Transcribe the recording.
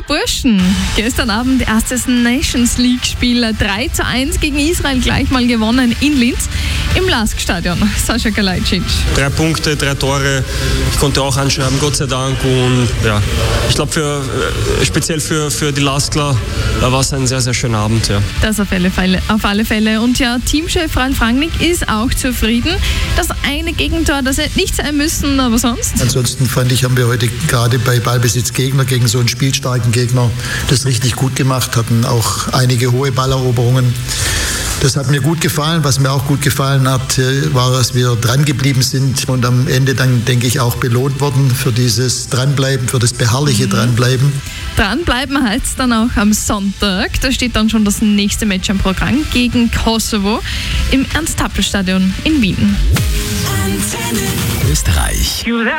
Burschen. Gestern Abend erstes Nations League-Spiel 3:1 gegen Israel gleich mal gewonnen in Linz im LASK-Stadion. Sascha Kalajdzic. 3 Punkte, 3 Tore. Ich konnte auch anschreiben, Gott sei Dank. Und ja, ich glaube, speziell für die LASKler war es ein sehr, sehr schöner Abend. Ja. Das auf alle Fälle. Und ja, Teamchef Ralf Rangnick ist auch zufrieden. Das eine Gegentor, das hätte nicht sein müssen, aber sonst? Ansonsten fand ich, haben wir heute gerade bei Ballbesitz Gegner gegen so einen spielstarken Gegner das richtig gut gemacht, hatten auch einige hohe Balleroberungen. Das hat mir gut gefallen. Was mir auch gut gefallen hat, war, dass wir dran geblieben sind und am Ende dann, denke ich, auch belohnt worden für dieses Dranbleiben, für das beharrliche Dranbleiben. Dranbleiben heißt dann auch am Sonntag. Da steht dann schon das nächste Match am Programm gegen Kosovo im Ernst-Happel-Stadion in Wien. Österreich.